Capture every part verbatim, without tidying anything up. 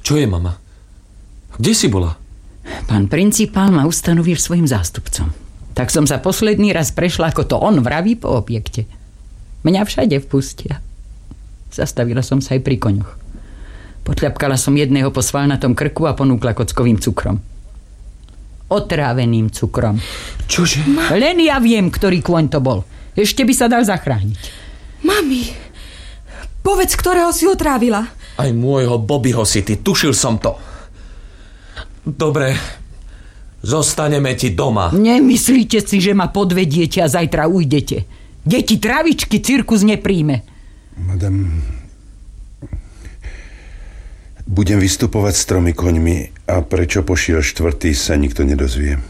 Čo je, mama? Kde si bola? Pán principál ma ustanovil svojim zástupcom. Tak som sa posledný raz prešla, ako to on vraví, po objekte. Mňa všade vpustia. Zastavila som sa aj pri koňoch. Potľapkala som jedného po svalnatom krku a ponúkla kockovým cukrom. Otráveným cukrom. Čože? Ma... Len ja viem, ktorý kôň to bol. Ešte by sa dal zachrániť. Mami, povedz, ktorého si otrávila. Aj môjho Bobbyho si ty, tušil som to. Dobre, zostaneme ti doma. Nemyslíte si, že ma podvediete a zajtra ujdete. Deti travičky cirkus nepríjme. Madam, budem vystupovať s tromi koňmi a prečo pošiel štvrtý, sa nikto nedozvie.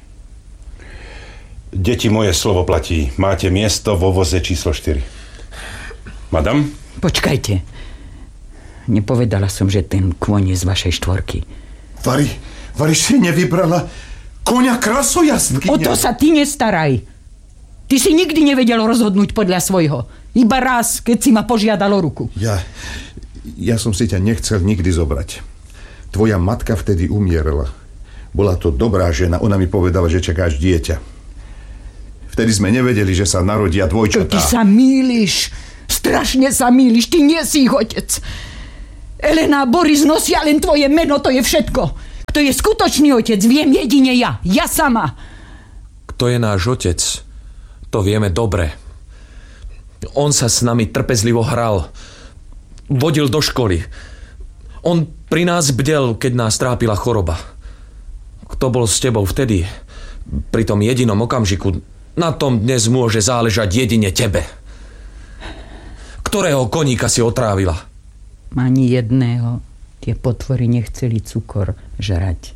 Deti, moje slovo platí. Máte miesto vo voze číslo štyri. Madam? Počkajte. Nepovedala som, že ten kôň je z vašej štvorky. Vary, Vary si nevybrala koňa krasojaskyne. O to sa ty nestaraj. Ty si nikdy nevedel rozhodnúť podľa svojho. Iba raz, keď si ma požiadal o ruku. Ja, ja som si ťa nechcel nikdy zobrať. Tvoja matka vtedy umierala. Bola to dobrá žena. Ona mi povedala, že čakáš dieťa. Vtedy sme nevedeli, že sa narodia dvojčatá. Ty sa mýliš. Strašne sa mýliš. Ty nie si ich otec. Elena a Boris nosia len tvoje meno, to je všetko. Kto je skutočný otec, viem jedine ja. Ja sama. Kto je náš otec, to vieme dobre. On sa s nami trpezlivo hral. Vodil do školy. On pri nás bdel, keď nás trápila choroba. Kto bol s tebou vtedy, pri tom jedinom okamžiku, na tom dnes môže záležať jedine tebe. Ktorého koníka si otrávila? Ani jedného. Tie potvory nechceli cukor žrať.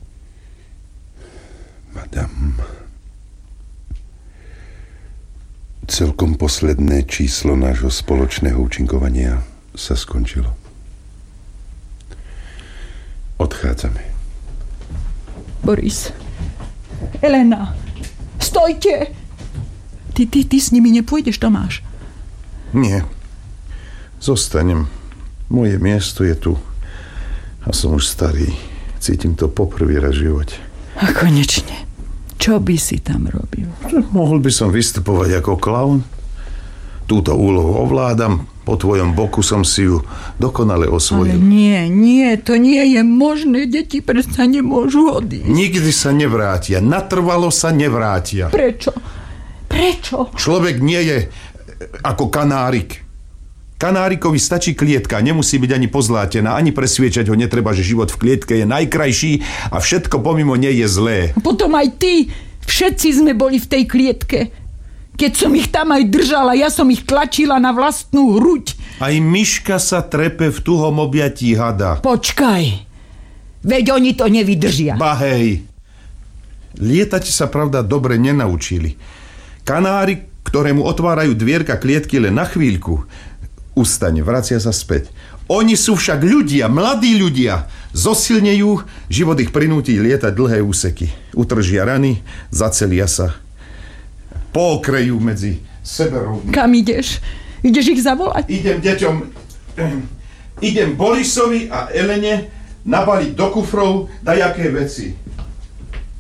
Madam, celkom posledné číslo nášho spoločného účinkovania sa skončilo. Odchádzame. Boris, Elena, stojte! Ty, ty, ty s nimi nepôjdeš, Tomáš? Nie, zostanem. Moje miesto je tu. A som už starý. Cítim to poprvý raz v živote. A konečne. Čo by si tam robil? Mohol by som vystupovať ako klaun. Túto úlohu ovládam. Po tvojom boku som si ju dokonale osvojil. Ale nie, nie, to nie je možné. Deti predsa nemôžu odísť. Nikdy sa nevrátia. Natrvalo sa nevrátia. Prečo? Prečo? Človek nie je ako kanárik. Kanárikovi stačí klietka, nemusí byť ani pozlátená, ani presviečať ho netreba, že život v klietke je najkrajší a všetko pomimo nej je zlé. Potom aj ty, všetci sme boli v tej klietke. Keď som ich tam aj držala, ja som ich tlačila na vlastnú hruď. Aj myška sa trepe v tuhom objatí hada. Počkaj, veď oni to nevydržia. Bahej, lietať sa pravda dobre nenaučili. Kanárik, ktorému otvárajú dvierka klietky len na chvíľku, ustane, vracia sa späť. Oni sú však ľudia, mladí ľudia. Zosilnejú, život ich prinúti lietať dlhé úseky. Utržia rany, zacelia sa. Pookrejú medzi seberovmi. Kam ideš? Ideš ich zavolať? Idem deťom... Idem Borisovi a Elene nabaliť do kufrov dajaké veci.